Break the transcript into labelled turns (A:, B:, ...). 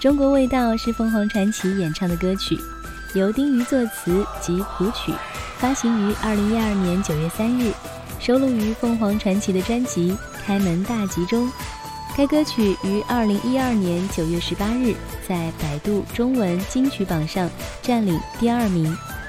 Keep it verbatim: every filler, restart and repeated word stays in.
A: 中国味道是凤凰传奇演唱的歌曲，由丁瑜作词及谱曲，发行于二零一二年九月三日，收录于凤凰传奇的专辑《开门大吉》中。该歌曲于二零一二年九月十八日在百度中文金曲榜上占领第二名。